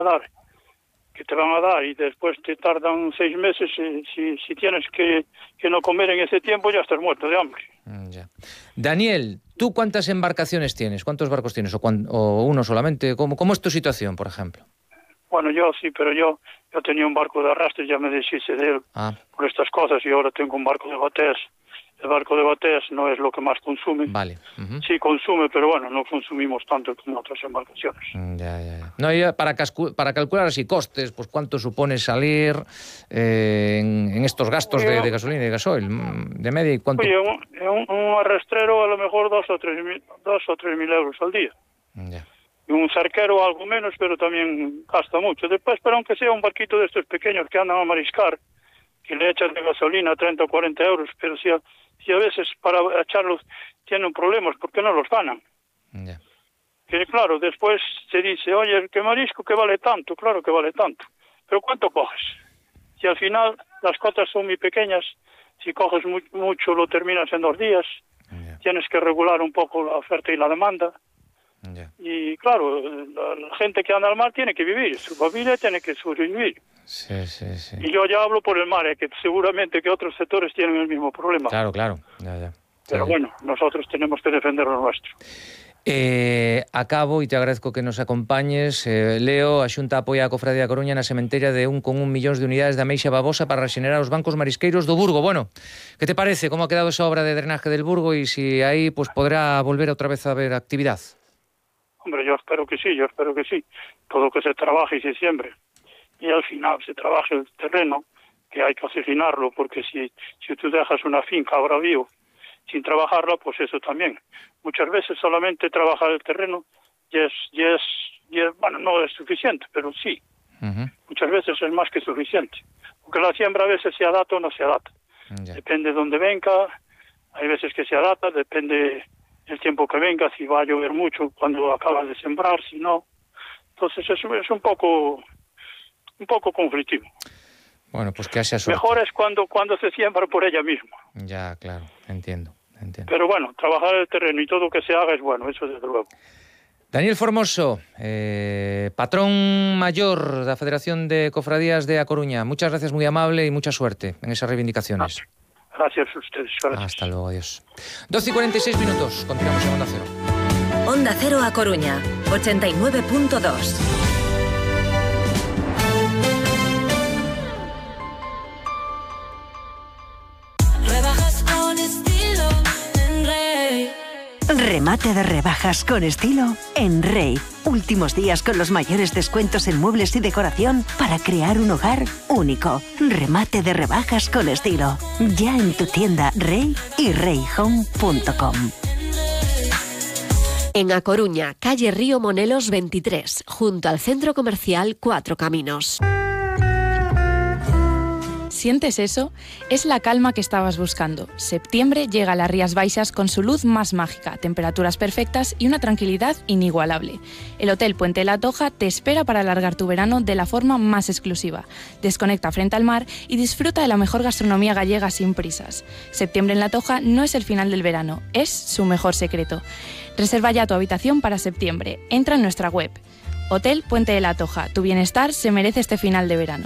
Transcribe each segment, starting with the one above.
a dar, que te van a dar, y después te tardan 6 meses. Si tienes que no comer en ese tiempo, ya estás muerto de hambre. Ya. Daniel, ¿tú cuántas embarcaciones tienes? ¿Cuántos barcos tienes? ¿O uno solamente? ¿Cómo es tu situación, por ejemplo? Bueno, yo sí, pero yo tenía un barco de arrastre, ya me deshice de él por estas cosas, y ahora tengo un barco de bateas. El barco de bateas no es lo que más consume. Vale. Sí consume, pero bueno, no consumimos tanto como otras embarcaciones. Ya. No, ya para calcular así costes, pues cuánto supone salir en estos gastos de gasolina y de gasoil, de media, y cuánto... Oye, un arrastrero a lo mejor 2 o 3 mil euros al día. Ya. Y un zarquero algo menos, pero también gasta mucho. Después, pero aunque sea un barquito de estos pequeños que andan a mariscar, que le echan de gasolina 30 o 40 euros, pero si a veces para echarlos tienen problemas, ¿por qué no los ganan? Ya. Que claro, después se dice, oye, ¿qué marisco que vale tanto? Claro que vale tanto. Pero ¿cuánto coges? Si al final las cotas son muy pequeñas, si coges mucho lo terminas en 2 días, tienes que regular un poco la oferta y la demanda. Y claro, la gente que anda al mar tiene que vivir, su familia tiene que sobrevivir. Sí. Y yo ya hablo por el mar, que seguramente que otros sectores tienen el mismo problema. Claro. Ya. Pero bueno, nosotros tenemos que defender lo nuestro. Acabo, e te agradezco que nos acompañes. Leo, a Xunta apoia a Cofradía da Coruña na sementeira de 1,1 millóns de unidades de ameixa babosa para rexenerar os bancos marisqueiros do Burgo. Bueno, que te parece? Como ha quedado esa obra de drenaje del Burgo, e si aí pues podrá volver outra vez a haber actividad? Hombre, yo espero que sí. Todo que se trabaje y se siembre. Y al final se trabaje el terreno, que hay que oxigenarlo, porque si tú dejas una finca ahora vivo sin trabajarla, pues eso también. Muchas veces solamente trabajar el terreno bueno, no es suficiente, pero sí. Muchas veces es más que suficiente. Porque la siembra a veces se adapta o no se adapta. Depende de dónde venga, hay veces que se adapta, depende el tiempo que venga, si va a llover mucho cuando acabas de sembrar, si no. Entonces eso es un poco conflictivo. Bueno, pues que haya suerte. Mejor es cuando se siembra por ella misma. Ya, claro, entiendo. Pero bueno, trabajar el terreno y todo que se haga es bueno, eso desde luego. Daniel Formoso, patrón mayor da Federación de Cofradías de A Coruña. Muchas gracias, muy amable, y mucha suerte en esas reivindicaciones. Gracias a ustedes. Gracias. Hasta luego, adiós. 12:46 minutos, continuamos en Onda Cero. Onda Cero A Coruña, 89.2. Remate de rebajas con estilo en Rey. Últimos días con los mayores descuentos en muebles y decoración para crear un hogar único. Remate de rebajas con estilo. Ya en tu tienda Rey y reyhome.com. En A Coruña, calle Río Monelos 23, junto al Centro Comercial Cuatro Caminos. ¿Sientes eso? Es la calma que estabas buscando. Septiembre llega a las Rías Baixas con su luz más mágica, temperaturas perfectas y una tranquilidad inigualable. El Hotel Puente de la Toja te espera para alargar tu verano de la forma más exclusiva. Desconecta frente al mar y disfruta de la mejor gastronomía gallega sin prisas. Septiembre en la Toja no es el final del verano, es su mejor secreto. Reserva ya tu habitación para septiembre. Entra en nuestra web. Hotel Puente de la Toja. Tu bienestar se merece este final de verano.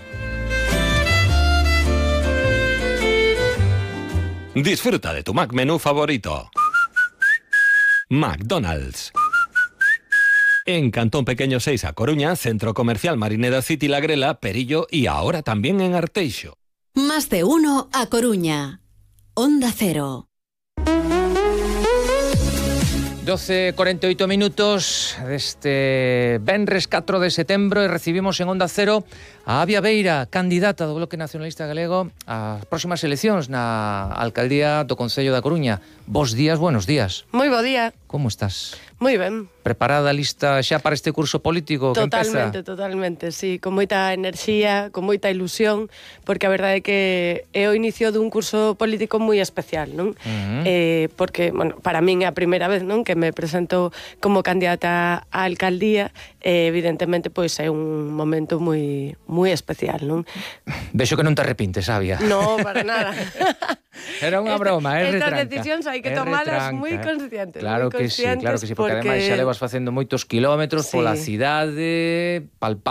Disfruta de tu Mac menú favorito. McDonald's. En Cantón Pequeño 6 A Coruña, Centro Comercial Marineda City La Grela, Perillo y ahora también en Arteixo. Más de uno A Coruña. Onda Cero. 12:48 minutos deste venres 4 de setembro, e recibimos en Onda Cero a Avia Beira, candidata do Bloque Nacionalista Galego ás próximas eleccións na alcaldía do Concello da Coruña. Bos días, buenos días. Moi bo día. Como estás? Moi ben. Preparada, lista xa para este curso político que empeza? Totalmente, sí, con moita enerxía, con moita ilusión, porque a verdade é que é o inicio dun curso político moi especial, non? Porque, bueno, para min é a primeira vez, non, que me presento como candidata á alcaldía, evidentemente, pois é un momento moi especial, non? Vexo que non te arrepintes, Avia. No, para nada. Era unha broma, é retranca. Estas decisións hai que tomalas moi conscientes. Claro que conscientes porque ademais xa levas facendo moitos kilómetros pola cidade, palpando